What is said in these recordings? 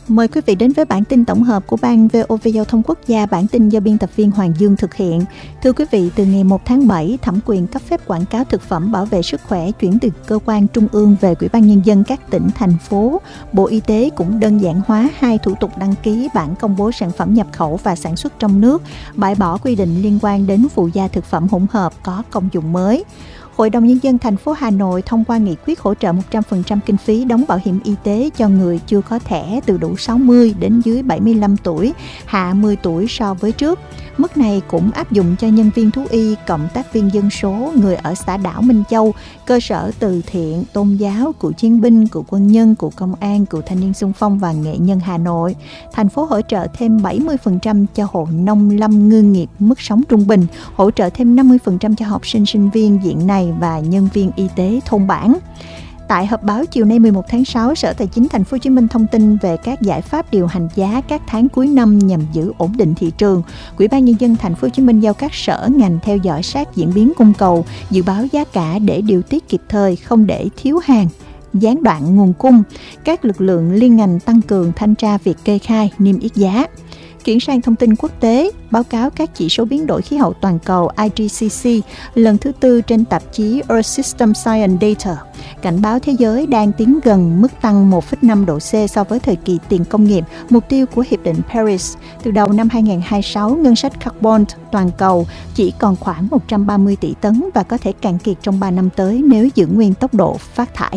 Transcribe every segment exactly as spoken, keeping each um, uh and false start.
Mời quý vị đến với bản tin tổng hợp của Ban vê o vê Giao thông Quốc gia, bản tin do biên tập viên Hoàng Dương thực hiện. Thưa quý vị, từ ngày một tháng bảy, thẩm quyền cấp phép quảng cáo thực phẩm bảo vệ sức khỏe chuyển từ cơ quan trung ương về Ủy ban Nhân dân các tỉnh, thành phố. Bộ Y tế cũng đơn giản hóa hai thủ tục đăng ký bản công bố sản phẩm nhập khẩu và sản xuất trong nước, bãi bỏ quy định liên quan đến phụ gia thực phẩm hỗn hợp có công dụng mới. Hội đồng Nhân dân thành phố Hà Nội thông qua nghị quyết hỗ trợ một trăm phần trăm kinh phí đóng bảo hiểm y tế cho người chưa có thẻ từ đủ sáu mươi đến dưới bảy mươi lăm tuổi, hạ mười tuổi so với trước. Mức này cũng áp dụng cho nhân viên thú y, cộng tác viên dân số, người ở xã đảo Minh Châu, cơ sở từ thiện, tôn giáo, cựu chiến binh, cựu quân nhân, cựu công an, cựu thanh niên xung phong và nghệ nhân Hà Nội. Thành phố hỗ trợ thêm bảy mươi phần trăm cho hộ nông lâm ngư nghiệp mức sống trung bình, hỗ trợ thêm năm mươi phần trăm cho học sinh sinh viên diện này và nhân viên y tế thôn bản. Tại họp báo chiều nay mười một tháng sáu, Sở Tài chính Thành phố Hồ Chí Minh thông tin về các giải pháp điều hành giá các tháng cuối năm nhằm giữ ổn định thị trường. Ủy ban Nhân dân Thành phố Hồ Chí Minh giao các sở ngành theo dõi sát diễn biến cung cầu, dự báo giá cả để điều tiết kịp thời, không để thiếu hàng, gián đoạn nguồn cung. Các lực lượng liên ngành tăng cường thanh tra việc kê khai, niêm yết giá. Chuyển sang thông tin quốc tế, báo cáo các chỉ số biến đổi khí hậu toàn cầu i giê xê xê lần thứ tư trên tạp chí Earth System Science Data cảnh báo thế giới đang tiến gần mức tăng một phẩy năm độ C so với thời kỳ tiền công nghiệp, mục tiêu của Hiệp định Paris. Từ đầu năm hai không hai sáu, ngân sách carbon toàn cầu chỉ còn khoảng một trăm ba mươi tỷ tấn và có thể cạn kiệt trong ba năm tới nếu giữ nguyên tốc độ phát thải.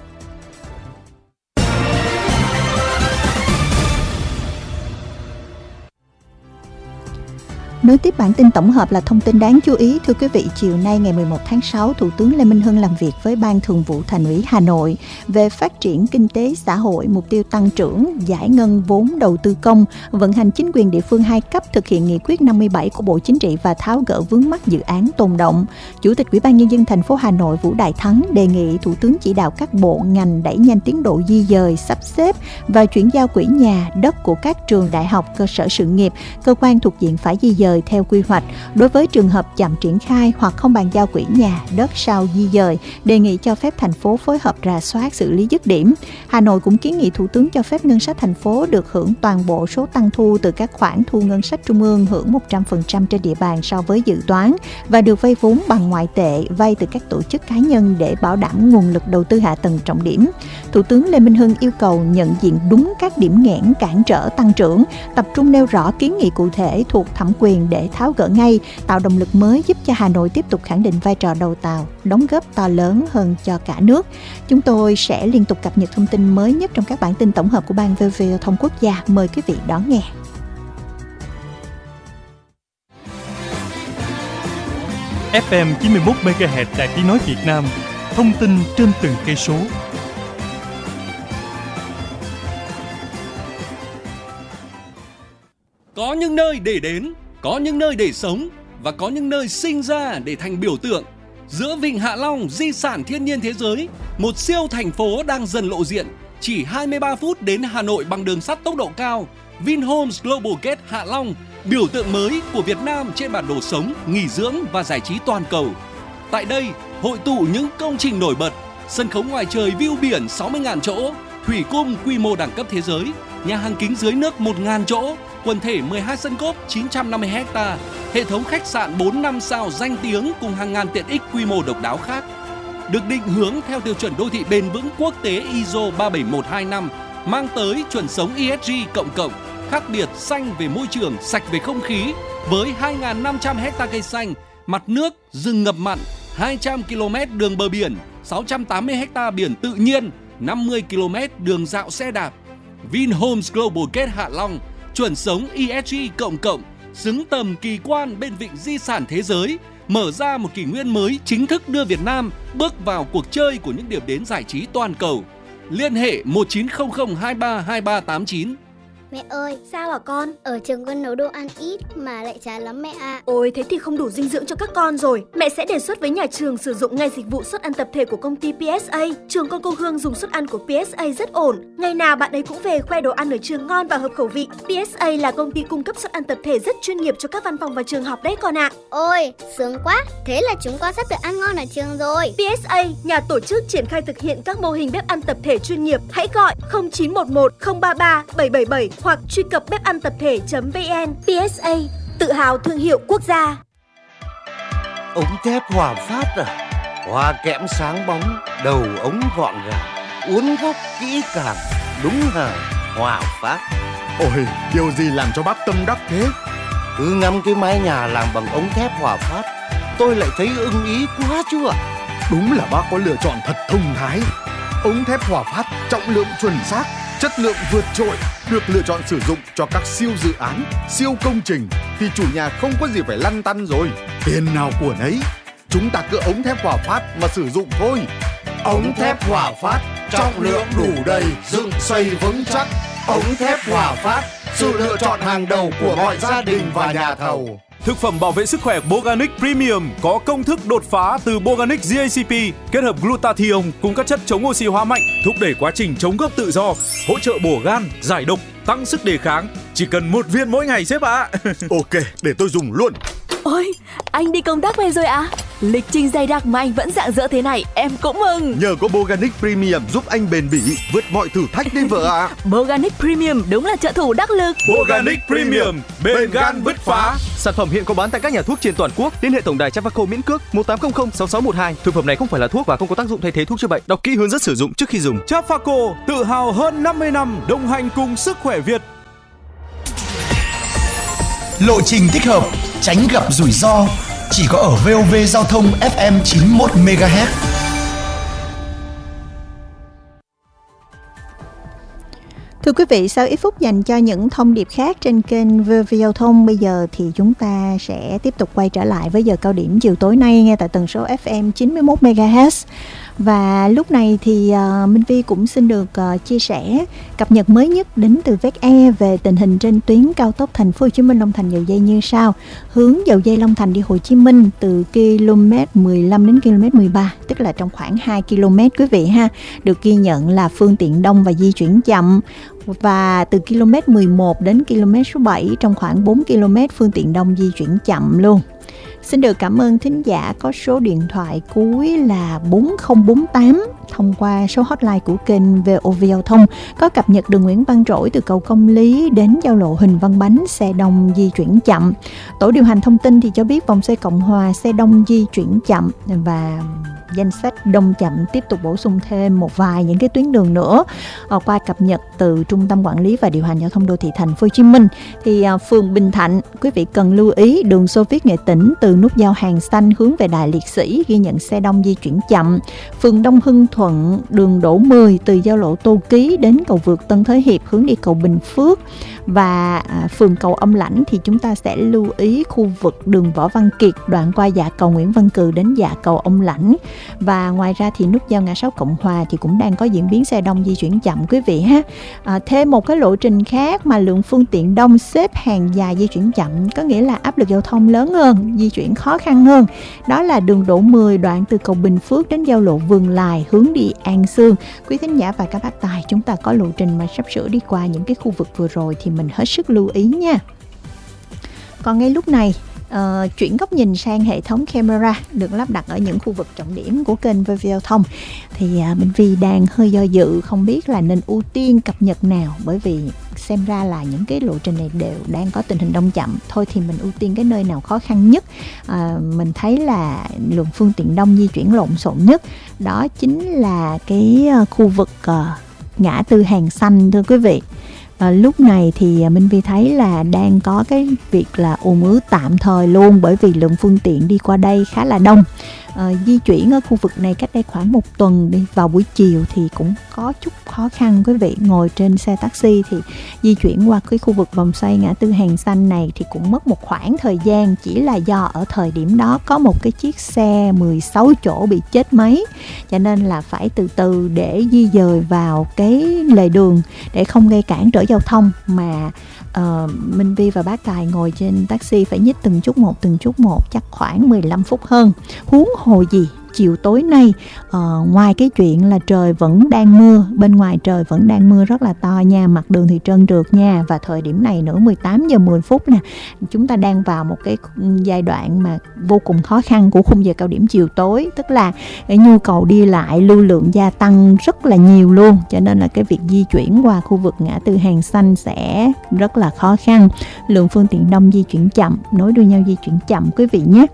Nối tiếp bản tin tổng hợp là thông tin đáng chú ý. Thưa quý vị, chiều nay ngày mười một tháng sáu, Thủ tướng Lê Minh Hưng làm việc với Ban Thường vụ Thành ủy Hà Nội về phát triển kinh tế xã hội, mục tiêu tăng trưởng, giải ngân vốn đầu tư công, vận hành chính quyền địa phương hai cấp, thực hiện nghị quyết năm mươi bảy của Bộ Chính trị và tháo gỡ vướng mắc dự án tồn động. Chủ tịch Ủy ban Nhân dân thành phố Hà Nội Vũ Đại Thắng đề nghị Thủ tướng chỉ đạo các bộ ngành đẩy nhanh tiến độ di dời, sắp xếp và chuyển giao quỹ nhà, đất của các trường đại học, cơ sở sự nghiệp, cơ quan thuộc diện phải di dời theo quy hoạch. Đối với trường hợp chậm triển khai hoặc không bàn giao quỹ nhà, đất sau di dời, đề nghị cho phép thành phố phối hợp rà soát, xử lý dứt điểm. Hà Nội cũng kiến nghị Thủ tướng cho phép ngân sách thành phố được hưởng toàn bộ số tăng thu từ các khoản thu ngân sách trung ương, hưởng một trăm phần trăm trên địa bàn so với dự toán và được vay vốn bằng ngoại tệ, vay từ các tổ chức cá nhân để bảo đảm nguồn lực đầu tư hạ tầng trọng điểm. Thủ tướng Lê Minh Hưng yêu cầu nhận diện đúng các điểm nghẽn cản trở tăng trưởng, tập trung nêu rõ kiến nghị cụ thể thuộc thẩm quyền để tháo gỡ ngay, tạo động lực mới giúp cho Hà Nội tiếp tục khẳng định vai trò đầu tàu, đóng góp to lớn hơn cho cả nước. Chúng tôi sẽ liên tục cập nhật thông tin mới nhất trong các bản tin tổng hợp của Ban vê o vê Giao thông Quốc gia. Mời quý vị đón nghe. ép em chín mươi mốt mê ga héc Đài Tiếng nói Việt Nam, thông tin trên từng cây số. Có những nơi để đến, có những nơi để sống và có những nơi sinh ra để thành biểu tượng. Giữa Vịnh Hạ Long, di sản thiên nhiên thế giới, một siêu thành phố đang dần lộ diện. Chỉ hai mươi ba phút đến Hà Nội bằng đường sắt tốc độ cao. Vinhomes Global Gate Hạ Long, biểu tượng mới của Việt Nam trên bản đồ sống, nghỉ dưỡng và giải trí toàn cầu. Tại đây, hội tụ những công trình nổi bật, sân khấu ngoài trời view biển sáu mươi nghìn chỗ, thủy cung quy mô đẳng cấp thế giới, nhà hàng kính dưới nước một nghìn chỗ, quần thể mười hai sân golf chín trăm năm mươi héc ta, hệ thống khách sạn bốn năm sao danh tiếng cùng hàng ngàn tiện ích quy mô độc đáo khác. Được định hướng theo tiêu chuẩn đô thị bền vững quốc tế i ét o ba bảy một hai năm, mang tới chuẩn sống e ét giê cộng cộng, khác biệt xanh về môi trường, sạch về không khí, với hai nghìn năm trăm héc ta cây xanh, mặt nước, rừng ngập mặn, hai trăm ki lô mét đường bờ biển, sáu trăm tám mươi héc ta biển tự nhiên, năm mươi ki lô mét đường dạo xe đạp. Vinhomes Global Gate Hạ Long, chuẩn sống e ét giê cộng cộng, xứng tầm kỳ quan bên vịnh di sản thế giới, mở ra một kỷ nguyên mới chính thức đưa Việt Nam bước vào cuộc chơi của những điểm đến giải trí toàn cầu. Liên hệ một chín không không hai ba hai ba tám chín. Mẹ ơi, sao hả con? ở trường con nấu đồ ăn ít mà lại chán lắm mẹ ạ. Ôi, thế thì không đủ dinh dưỡng cho các con rồi. Mẹ sẽ đề xuất với nhà trường sử dụng ngay dịch vụ suất ăn tập thể của công ty pê ét a. Trường con cô Hương dùng suất ăn của pê ét a rất ổn. Ngày nào bạn ấy cũng về khoe đồ ăn ở trường ngon và hợp khẩu vị. pê ét a là công ty cung cấp suất ăn tập thể rất chuyên nghiệp cho các văn phòng và trường học đấy con ạ. Ôi, sướng quá. Thế là chúng con sắp được ăn ngon ở trường rồi. pê ét a, nhà tổ chức triển khai thực hiện các mô hình bếp ăn tập thể chuyên nghiệp. Hãy gọi không chín một một không ba ba bảy bảy bảy hoặc truy cập bếp ăn tập thể chấm vn. pê ét a, tự hào thương hiệu quốc gia. Ống thép Hòa Phát à? Hoa kẽm sáng bóng, đầu ống gọn gàng, uốn góc kỹ càng, đúng hàng Hòa Phát. Ôi, điều gì làm cho bác tâm đắc thế? Cứ ngắm cái mái nhà làm bằng ống thép Hòa Phát, tôi lại thấy ưng ý quá chứ ạ. Đúng là bác có lựa chọn thật thông thái. Ống thép Hòa Phát trọng lượng chuẩn xác, chất lượng vượt trội, được lựa chọn sử dụng cho các siêu dự án, siêu công trình thì chủ nhà không có gì phải lăn tăn rồi. Tiền nào của nấy, chúng ta cứ ống thép Hòa Phát mà sử dụng thôi. Ống thép Hòa Phát, trọng lượng đủ đầy, dựng xây vững chắc. Ống thép Hòa Phát, sự lựa chọn hàng đầu của mọi gia đình và nhà thầu. Thực phẩm bảo vệ sức khỏe Boganic Premium có công thức đột phá từ Boganic giê a xê pê kết hợp glutathione cùng các chất chống oxy hóa mạnh, thúc đẩy quá trình chống gốc tự do, hỗ trợ bổ gan, giải độc, tăng sức đề kháng. Chỉ cần một viên mỗi ngày sếp ạ. Ok, để tôi dùng luôn. Ôi, anh đi công tác về rồi à? Lịch trình dày đặc mà anh vẫn rạng rỡ thế này, em cũng mừng. Nhờ có Boganic Premium giúp anh bền bỉ, vượt mọi thử thách đi vợ ạ. Boganic Premium đúng là trợ thủ đắc lực. Boganic Premium, bền gan bứt phá. Sản phẩm hiện có bán tại các nhà thuốc trên toàn quốc. Liên hệ tổng đài Trafaco miễn cước một tám không không sáu sáu một hai. Thực phẩm này không phải là thuốc và không có tác dụng thay thế thuốc chữa bệnh. Đọc kỹ hướng dẫn sử dụng trước khi dùng. Trafaco tự hào hơn năm mươi năm đồng hành cùng sức khỏe Việt. Lộ trình thích hợp, tránh gặp rủi ro, chỉ có ở vê o vê Giao thông ép em chín mươi mốt mê ga héc. Thưa quý vị, sau ít phút dành cho những thông điệp khác trên kênh vê o vê Giao thông, bây giờ thì chúng ta sẽ tiếp tục quay trở lại với giờ cao điểm chiều tối nay nghe tại tần số ép em chín mươi mốt mê ga héc. Và lúc này thì uh, Minh Vi cũng xin được uh, chia sẻ cập nhật mới nhất đến từ vê e xê e về tình hình trên tuyến cao tốc Thành phố Hồ Chí Minh Long Thành Dầu Giây như sau. Hướng Dầu Giây Long Thành đi Hồ Chí Minh từ km mười lăm đến km mười ba, tức là trong khoảng hai ki lô mét quý vị ha, được ghi nhận là phương tiện đông và di chuyển chậm. Và từ km mười một đến km số bảy trong khoảng bốn ki lô mét phương tiện đông di chuyển chậm luôn. Xin được cảm ơn thính giả có số điện thoại cuối là bốn không bốn tám thông qua số hotline của kênh vê o vê Giao thông có cập nhật đường Nguyễn Văn Trỗi từ cầu Công Lý đến giao lộ Huỳnh Văn Bánh xe đông di chuyển chậm. Tổ điều hành thông tin thì cho biết vòng xoay Cộng Hòa xe đông di chuyển chậm và danh sách đông chậm tiếp tục bổ sung thêm một vài những cái tuyến đường nữa. À, qua cập nhật từ Trung tâm Quản lý và Điều hành Giao thông Đô thị Thành phố Hồ Chí Minh thì à, phường Bình Thạnh, quý vị cần lưu ý đường Xô Viết Nghệ Tĩnh từ nút giao Hàng Xanh hướng về Đại Liệt Sĩ ghi nhận xe đông di chuyển chậm. Phường Đông Hưng Thuận, đường Đỗ mười từ giao lộ Tô Ký đến cầu vượt Tân Thới Hiệp hướng đi cầu Bình Phước. Và à, phường Cầu Âm Lãnh thì chúng ta sẽ lưu ý khu vực đường Võ Văn Kiệt đoạn qua dạ cầu Nguyễn Văn Cừ đến dạ cầu Ông Lãnh. Và ngoài ra thì nút giao ngã sáu Cộng Hòa thì cũng đang có diễn biến xe đông di chuyển chậm quý vị ha. À, thêm một cái lộ trình khác mà lượng phương tiện đông xếp hàng dài di chuyển chậm, có nghĩa là áp lực giao thông lớn hơn, di chuyển khó khăn hơn. Đó là đường Đỗ mười đoạn từ cầu Bình Phước đến giao lộ Vườn Lài hướng đi An Sương. Quý thính giả và các bác tài, chúng ta có lộ trình mà sắp sửa đi qua những cái khu vực vừa rồi thì mình hết sức lưu ý nha. Còn ngay lúc này, Uh, chuyển góc nhìn sang hệ thống camera được lắp đặt ở những khu vực trọng điểm của kênh vê o vê Giao thông thì uh, Minh Vi đang hơi do dự không biết là nên ưu tiên cập nhật nào, bởi vì xem ra là những cái lộ trình này đều đang có tình hình đông chậm. Thôi thì mình ưu tiên cái nơi nào khó khăn nhất, uh, mình thấy là lượng phương tiện đông di chuyển lộn xộn nhất, đó chính là cái uh, khu vực uh, ngã tư Hàng Xanh thưa quý vị. À, lúc này thì Minh Vi thấy là đang có cái việc là ùn ứ tạm thời luôn, bởi vì lượng phương tiện đi qua đây khá là đông. uh, di chuyển ở khu vực này cách đây khoảng một tuần đi vào buổi chiều thì cũng có chút khó khăn. Quý vị ngồi trên xe taxi thì di chuyển qua cái khu vực vòng xoay ngã tư Hàng Xanh này thì cũng mất một khoảng thời gian, chỉ là do ở thời điểm đó có một cái chiếc xe mười sáu chỗ bị chết máy, cho nên là phải từ từ để di dời vào cái lề đường để không gây cản trở giao thông. Mà uh, Minh Vi và bác Tài ngồi trên taxi phải nhích từng chút một từng chút một, chắc khoảng mười lăm phút hơn. Huống hồ gì chiều tối nay, uh, ngoài cái chuyện là trời vẫn đang mưa, bên ngoài trời vẫn đang mưa rất là to nha, mặt đường thì trơn trượt nha. Và thời điểm này nữa mười tám giờ mười phút nè, chúng ta đang vào một cái giai đoạn mà vô cùng khó khăn của khung giờ cao điểm chiều tối, tức là cái nhu cầu đi lại lưu lượng gia tăng rất là nhiều luôn, cho nên là cái việc di chuyển qua khu vực ngã tư Hàng Xanh sẽ rất là khó khăn. Lượng phương tiện đông di chuyển chậm, nối đuôi nhau di chuyển chậm quý vị nhé.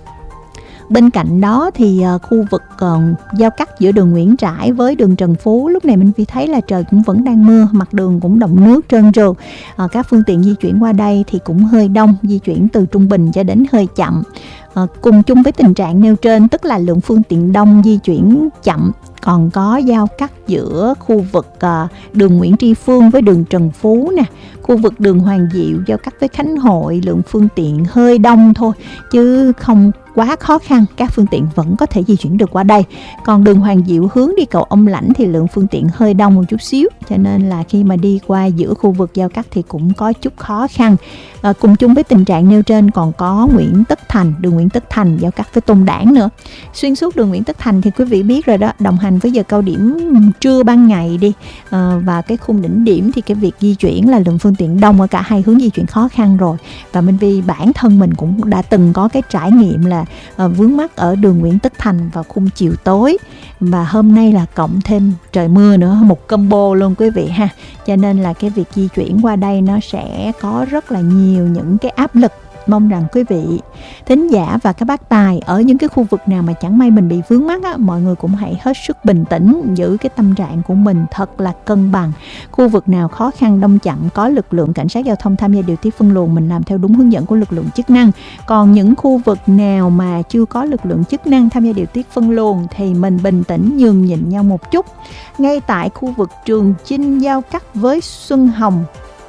Bên cạnh đó thì uh, khu vực uh, giao cắt giữa đường Nguyễn Trãi với đường Trần Phú, lúc này Minh Phi thấy là trời cũng vẫn đang mưa, mặt đường cũng đọng nước trơn trượt. Uh, các phương tiện di chuyển qua đây thì cũng hơi đông, di chuyển từ trung bình cho đến hơi chậm. Uh, cùng chung với tình trạng nêu trên, tức là lượng phương tiện đông di chuyển chậm, còn có giao cắt giữa khu vực uh, đường Nguyễn Tri Phương với đường Trần Phú nè, khu vực đường Hoàng Diệu giao cắt với Khánh Hội, lượng phương tiện hơi đông thôi chứ không quá khó khăn, các phương tiện vẫn có thể di chuyển được qua đây. Còn đường Hoàng Diệu hướng đi cầu Ông Lãnh thì lượng phương tiện hơi đông một chút xíu, cho nên là khi mà đi qua giữa khu vực giao cắt thì cũng có chút khó khăn. À, cùng chung với tình trạng nêu trên còn có Nguyễn Tất Thành, đường Nguyễn Tất Thành giao cắt với Tôn Đản nữa. Xuyên suốt đường Nguyễn Tất Thành thì quý vị biết rồi đó, đồng hành với giờ cao điểm trưa ban ngày đi à, và cái khung đỉnh điểm thì cái việc di chuyển là lượng phương tiện đông ở cả hai hướng di chuyển khó khăn rồi. Và Minh Vi bản thân mình cũng đã từng có cái trải nghiệm là à, vướng mắc ở đường Nguyễn Tất Thành vào khung chiều tối, và hôm nay là cộng thêm trời mưa nữa, một combo luôn quý vị ha. Cho nên là cái việc di chuyển qua đây nó sẽ có rất là nhiều những cái áp lực. Mong rằng quý vị thính giả và các bác tài ở những cái khu vực nào mà chẳng may mình bị vướng mắc á, mọi người cũng hãy hết sức bình tĩnh, giữ cái tâm trạng của mình thật là cân bằng. Khu vực nào khó khăn đông chậm có lực lượng cảnh sát giao thông tham gia điều tiết phân luồng, mình làm theo đúng hướng dẫn của lực lượng chức năng. Còn những khu vực nào mà chưa có lực lượng chức năng tham gia điều tiết phân luồng thì mình bình tĩnh nhường nhịn nhau một chút. Ngay tại khu vực Trường Chinh giao cắt với Xuân Hồng,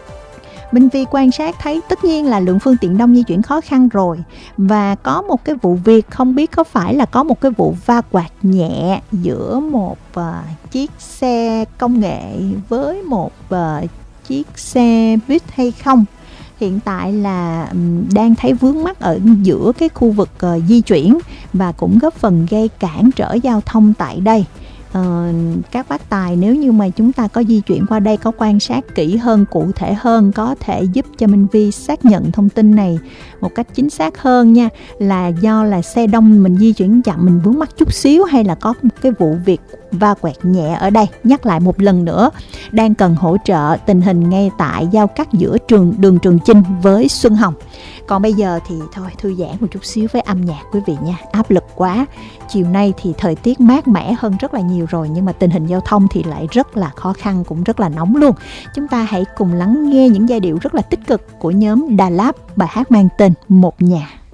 Minh Vi quan sát thấy tất nhiên là lượng phương tiện đông di chuyển khó khăn rồi. Và có một cái vụ việc, không biết có phải là có một cái vụ va quạt nhẹ giữa một uh, chiếc xe công nghệ với một uh, chiếc xe buýt hay không. Hiện tại là um, đang thấy vướng mắc ở giữa cái khu vực uh, di chuyển và cũng góp phần gây cản trở giao thông tại đây. Uh, các bác tài nếu như mà chúng ta có di chuyển qua đây, có quan sát kỹ hơn, cụ thể hơn, có thể giúp cho Minh Vi xác nhận thông tin này một cách chính xác hơn nha, là do là xe đông mình di chuyển chậm, mình vướng mắc chút xíu, hay là có một cái vụ việc va quẹt nhẹ ở đây. Nhắc lại một lần nữa, đang cần hỗ trợ tình hình ngay tại giao cắt giữa trường đường Trường Chinh với Xuân Hồng. Còn bây giờ thì thôi thư giãn một chút xíu với âm nhạc quý vị nha, áp lực quá. Chiều nay thì thời tiết mát mẻ hơn rất là nhiều rồi, nhưng mà tình hình giao thông thì lại rất là khó khăn, cũng rất là nóng luôn. Chúng ta hãy cùng lắng nghe những giai điệu rất là tích cực của nhóm Đà Lạt, bài hát mang tên Một Nhà.